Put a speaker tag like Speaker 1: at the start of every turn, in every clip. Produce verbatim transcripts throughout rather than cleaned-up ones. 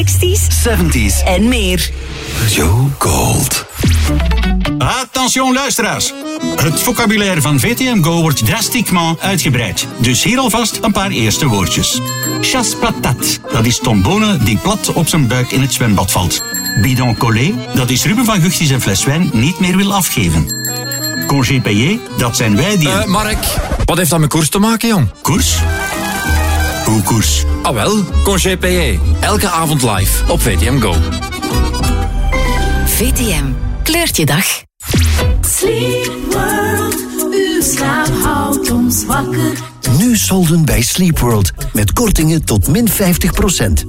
Speaker 1: zestig's, zeventig's en meer.
Speaker 2: Joe Gold.
Speaker 3: Attention luisteraars. Het vocabulaire van V T M Go wordt drastiquement uitgebreid. Dus hier alvast een paar eerste woordjes. Chasse patate, dat is Tom Bonen die plat op zijn buik in het zwembad valt. Bidon collé, dat is Ruben van Gucht die zijn fles wijn niet meer wil afgeven. Congé payé, dat zijn wij die...
Speaker 4: Uh, Mark, wat heeft dat met koers te maken, jong?
Speaker 3: Koers? Hoe koers?
Speaker 4: Ah wel, Congé payé. Elke avond live op V T M Go.
Speaker 1: V T M, kleurt je dag.
Speaker 5: Sleep World, uw slaap houdt ons wakker.
Speaker 2: Nu solden bij Sleep World met kortingen tot min vijftig procent.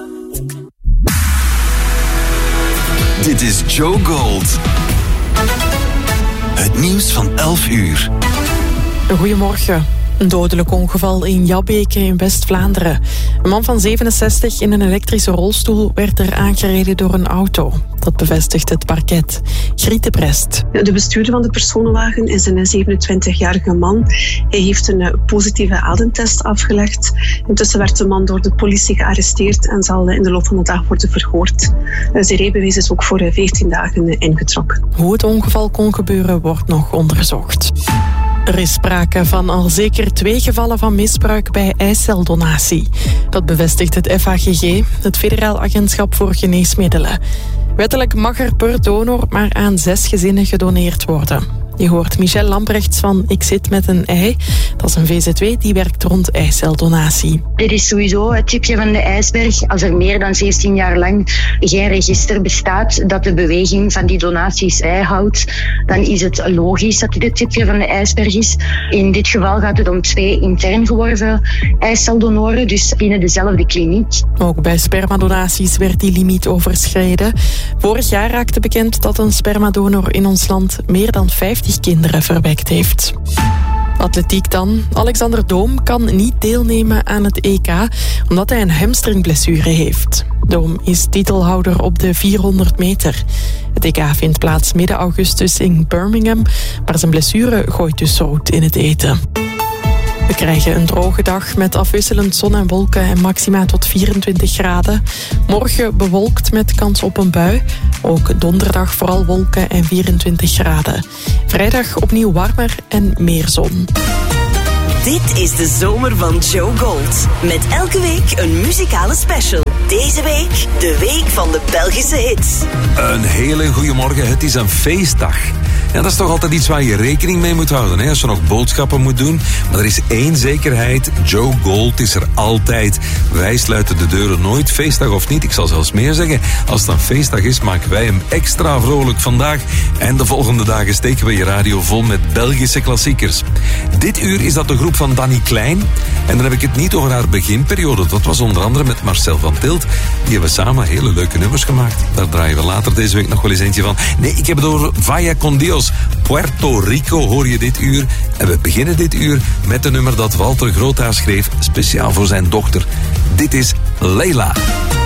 Speaker 2: Dit is Joe Gold. Het nieuws van elf uur.
Speaker 6: Goedemorgen. Een dodelijk ongeval in Jabbeke in West-Vlaanderen. Een man van zevenenzestig in een elektrische rolstoel werd er aangereden door een auto. Dat bevestigt het parket. Griet de Prest.
Speaker 7: De bestuurder van de personenwagen is een zevenentwintigjarige man. Hij heeft een positieve ademtest afgelegd. Intussen werd de man door de politie gearresteerd en zal in de loop van de dag worden verhoord. Zijn rijbewijs is ook voor veertien dagen ingetrokken.
Speaker 6: Hoe het ongeval kon gebeuren wordt nog onderzocht. Er is sprake van al zeker twee gevallen van misbruik bij eiceldonatie. Dat bevestigt het F A G G, het Federaal Agentschap voor Geneesmiddelen. Wettelijk mag er per donor maar aan zes gezinnen gedoneerd worden. Je hoort Michel Lamprechts van Ik zit met een ei. Dat is een V Z W die werkt rond eiceldonatie.
Speaker 8: Dit is sowieso het tipje van de ijsberg. Als er meer dan zestien jaar lang geen register bestaat dat de beweging van die donaties bijhoudt, dan is het logisch dat dit het tipje van de ijsberg is. In dit geval gaat het om twee intern geworven eiceldonoren, dus binnen dezelfde kliniek.
Speaker 6: Ook bij spermadonaties werd die limiet overschreden. Vorig jaar raakte bekend dat een spermadonor in ons land meer dan vijftig kinderen verwekt heeft. Atletiek dan. Alexander Doom kan niet deelnemen aan het E K omdat hij een hamstringblessure heeft. Doom is titelhouder op de vierhonderd meter. Het E K vindt plaats midden augustus in Birmingham, maar zijn blessure gooit dus zout in het eten. We krijgen een droge dag met afwisselend zon en wolken en maxima tot vierentwintig graden. Morgen bewolkt met kans op een bui. Ook donderdag vooral wolken en vierentwintig graden. Vrijdag opnieuw warmer en meer zon.
Speaker 1: Dit is de zomer van Joe Gold. Met elke week een muzikale special. Deze week de week van de Belgische hits.
Speaker 2: Een hele goede morgen. Het is een feestdag. Ja, dat is toch altijd iets waar je rekening mee moet houden, hè? Als je nog boodschappen moet doen. Maar er is één zekerheid. Joe Gold is er altijd. Wij sluiten de deuren nooit, feestdag of niet. Ik zal zelfs meer zeggen. Als het een feestdag is, maken wij hem extra vrolijk vandaag. En de volgende dagen steken we je radio vol met Belgische klassiekers. Dit uur is dat de groep van Danny Klein. En dan heb ik het niet over haar beginperiode. Dat was onder andere met Marcel van Tilt. Die hebben samen hele leuke nummers gemaakt. Daar draaien we later deze week nog wel eens eentje van. Nee, ik heb het over Vaya con Dios. Puerto Rico hoor je dit uur. En we beginnen dit uur met een nummer dat Walter Groothuis schreef, speciaal voor zijn dochter. Dit is Leila.